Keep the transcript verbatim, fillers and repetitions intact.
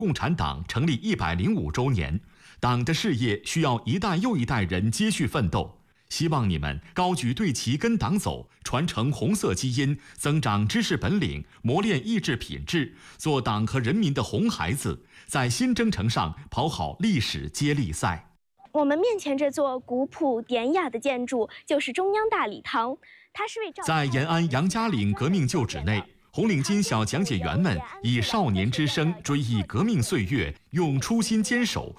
共产党成立一百零五周年，党的事业需要一代又一代人接续奋斗。希望你们高举队旗跟党走，传承红色基因，增长知识本领，磨练意志品质，做党和人民的红孩子，在新征程上跑好历史接力赛。 我们面前这座古朴典雅的建筑就是中央大礼堂，它是为在延安杨家岭革命旧址内，红领巾小讲解员们以少年之声追忆革命岁月，用初心坚守